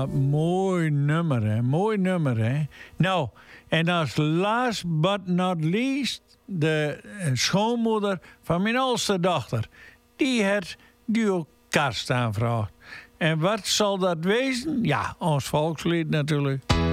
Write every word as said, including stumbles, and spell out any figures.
mooi nummer, hè. Mooi nummer, hè. Nou, en als last but not least... de eh, schoonmoeder van mijn oudste dochter. Die heeft duo karst aanvraagd. En wat zal dat wezen? Ja, ons volkslied natuurlijk.